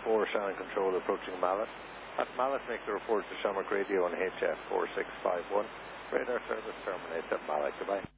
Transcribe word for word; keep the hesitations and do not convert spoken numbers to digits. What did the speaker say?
four, Shannon Control approaching Mallet. At Mallet, make the report to Shamrock Radio on H F four six five one. Radar service terminates at Mallet. Goodbye.